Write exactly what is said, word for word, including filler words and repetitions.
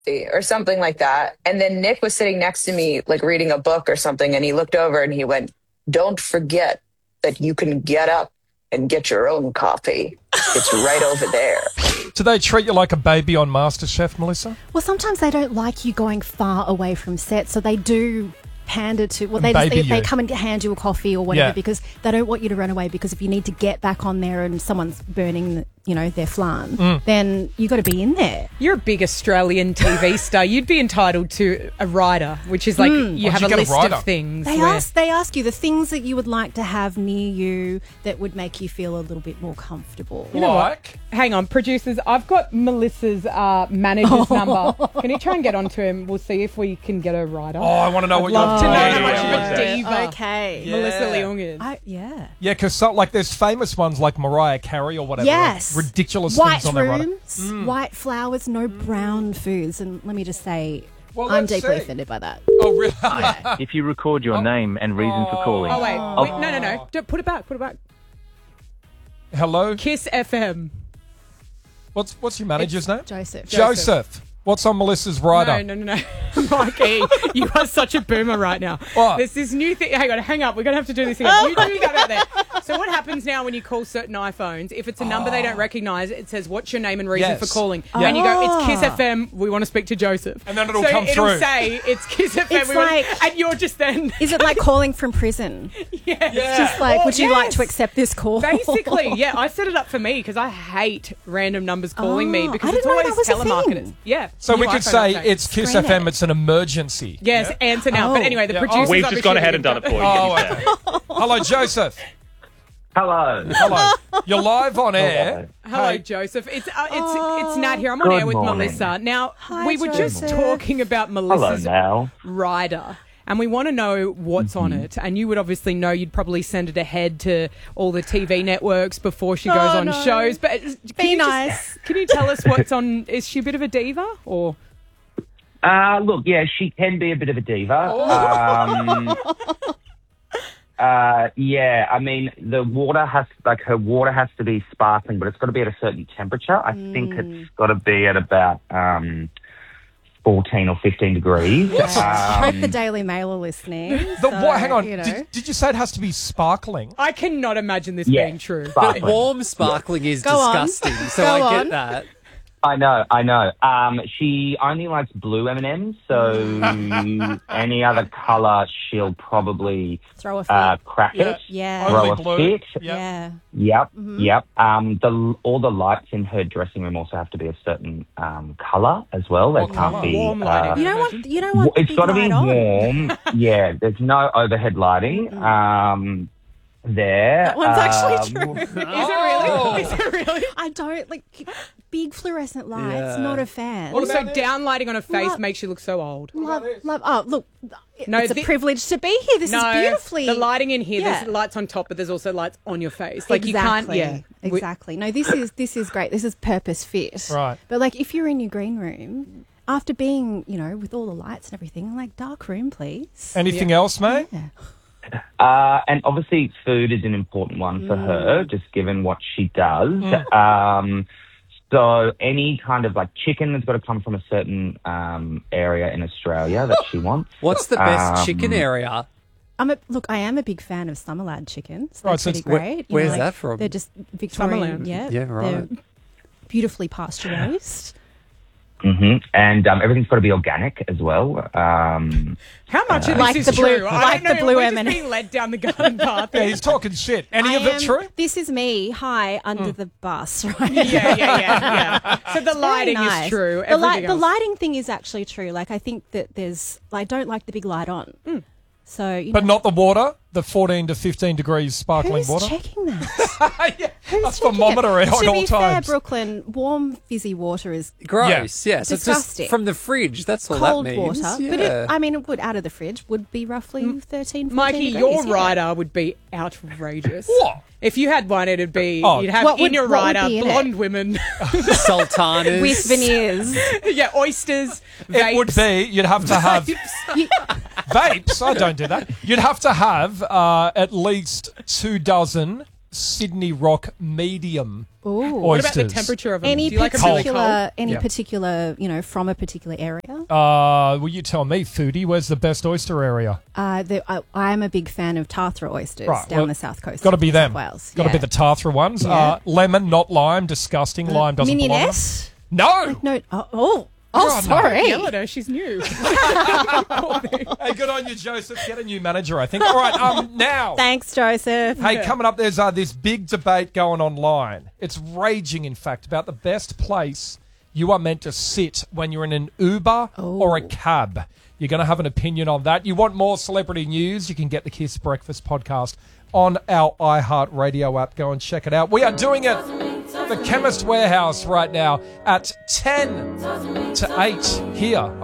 or something like that. And then Nick was sitting next to me, like reading a book or something, and he looked over and he went, "Don't forget that you can get up and get your own coffee. It's right over there." Do they treat you like a baby on MasterChef, Melissa? Well, sometimes they don't like you going far away from set, so they do hand it to, well, they, Baby just, they, they you. come and hand you a coffee or whatever Yeah. because they don't want you to run away, because if you need to get back on there and someone's burning, the, you know, their flan, Mm. then you got to be in there. You're a big Australian T V star. You'd be entitled to a rider, which is like you Oh, have you a get a list rider? of things. They where- ask, they ask you the things that you would like to have near you that would make you feel a little bit more comfortable. You know what? Like? Hang on, producers. I've got Melissa's uh, manager's number. Can you try and get onto him? We'll see if we can get a rider. Oh, I want to know what Love you're to know Yeah, how much yeah, of yeah. a diva Okay. Yeah. Melissa Leung is. I, yeah. Yeah, because so, like there's famous ones like Mariah Carey or whatever. Yes. Ridiculous White things on their rider. rooms, white flowers, no brown foods. And let me just say, Well, I'm let's deeply see. offended by that. Oh, really? If you record your name and reason for calling. Oh wait, wait, no, no, no! Don't, put it back. Put it back. Hello? Kiss F M. What's what's your manager's name? Joseph. Joseph. What's on Melissa's rider? No, no, no, no. Mikey, you are such a boomer right now. What? There's this new thing. Hang on, hang up. We're going to have to do this again. You do that out there. So what happens now when you call certain iPhones, if it's a number they don't recognise, it says, "What's your name and reason Yes. for calling?" Yeah. And you go, "It's Oh. Kiss F M. We want to speak to Joseph." And then it'll so come it'll through. say, "It's Kiss F M." It's we want- like- and you're just then... Is it like calling from prison? yes. Yeah. Just like, Oh, would you like yes. to accept this call? Basically, yeah, I set it up for me because I hate random numbers calling me Oh, because I it's didn't know always that was a telemarketers. thing. Yeah. So New we could iPhone say update. it's Kiss Screen F M, it. it's an emergency. Yes, Yeah? answer now. But Oh. anyway, the Yeah. producers Oh. We've are just gone ahead and done it for you. Oh, to be fair. okay. Hello, Joseph. Hello. Hello. You're live on air. Hello, Hey. Joseph. It's uh, it's it's Nat here. I'm on Good air with morning. Melissa. Now, Hi, we were just Joseph. talking about Hello Melissa's now. rider. And we want to know what's on Mm-hmm. it. And you would obviously know you'd probably send it ahead to all the T V networks before she goes Oh, on no. shows. But can Be you just- nice. can you tell us what's on? Is she a bit of a diva or? Uh, look, yeah, she can be a bit of a diva. Um, uh, yeah, I mean, the water has, like, her water has to be sparkling, but it's got to be at a certain temperature. I think it's got to be at about um, fourteen or fifteen degrees. I hope Um, the Daily Mail are listening. The, so, what, hang on. You know. Did, did you say it has to be sparkling? I cannot imagine this Yeah, being true. sparkling. Warm sparkling is Go on. disgusting, so Go I on. get that. I know, I know. Um, she only likes blue M and M's, so any other colour, she'll probably Throw a fit. uh, crack Yeah. it. yeah. Only Throw a blue. fit. Yeah. Yeah. Yep, yep. Um, the all the lights in her dressing room also have to be a certain um, colour as well. They What can't colour? be. Warm uh, lighting. You know what? You know what? it's Big got to be light on. warm. Yeah, there's no overhead lighting. Um, there. That one's actually Um, true. Is it really? Is it really? I don't like big fluorescent lights. Yeah. Not a fan. What Also, about this? downlighting on a face Love- makes you look so old. love, love. Oh, look, No, it's the- a privilege to be here. This no, is beautifully. the lighting in here. Yeah. There's lights on top, but there's also lights on your face. Like exactly. you can't. Yeah, We- exactly. No, this is this is great. This is purpose fit. Right. But like, if you're in your green room, after being, you know, with all the lights and everything, I'm like, dark room, please. Anything else, mate? Yeah. Uh, and obviously, food is an important one for her, just given what she does. Um, so any kind of like chicken has got to come from a certain um, area in Australia that she wants. What's the best Um, chicken area? I'm a look. I am a big fan of Summerlad chickens. Right, They're so pretty it's- great. where- You where's know, like, that from? They're just Victorian. Summerland. Yeah, Yeah, right. They're beautifully pasture raised. hmm And um, everything's got to be organic as well. Um, How much of this Like is the blue- true? I like don't the know. blue We're M just and M. being led down the garden path. Yeah, he's talking shit. Any I of it am- true? This is me, high under Mm. the bus, right? yeah, yeah, yeah, yeah. So the Very lighting nice. is true. The, light, Everything the else- lighting thing is actually true. Like, I think that there's, I don't like the big light on. Mm. So, you But know, not the water, the fourteen to fifteen degrees sparkling who's water. checking that? yeah, Who's a checking thermometer it? at To all be fair, times. Brooklyn, warm fizzy water is Gross, yeah. So it's Disgusting. just from the fridge, that's all cold that means. water. Yeah. But it, I mean, it would out of the fridge would be roughly thirteen, fourteen Mikey, degrees, your yeah. rider would be outrageous. What? If you had one, it'd be Oh. you'd have What in would- your what would rider be in blonde it? women, Sultanas. With veneers. yeah, oysters, It would vapes. be, you'd have to have You- vapes. I don't do that. You'd have to have uh, at least two dozen Sydney Rock medium Ooh. What about oysters. the temperature of them? Any Do you like them really particular, cold? any Yeah. particular, you know, from a particular area? Uh, well, you tell me, foodie. Where's the best oyster area? Uh, the, I, I'm a big fan of Tathra oysters Right, down well, the south coast. Got to of be New them. South Wales. Got to Yeah. be the Tathra ones. Yeah. Uh, lemon, not lime. Disgusting. Lime doesn't belong. in them. Mignonette? No. No. Oh, oh, oh God, no. sorry. Yell at her. She's new. Hey, good on you, Joseph. Get a new manager, I think. All right, um, now. Thanks, Joseph. Hey, coming up, there's uh, this big debate going online. It's raging, in fact, about the best place you are meant to sit when you're in an Uber or a cab. You're going to have an opinion on that. You want more celebrity news? You can get the Kiss Breakfast podcast on our iHeartRadio app. Go and check it out. We are doing it, the Chemist Warehouse, right now at ten to eight here